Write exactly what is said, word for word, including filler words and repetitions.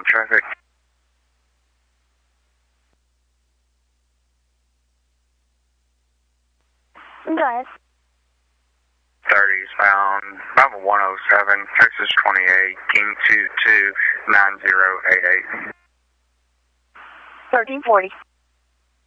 traffic. Go ahead. thirty bound, Bible one oh seven, Texas twenty-eight, King two two nine zero eight eight. thirteen forty.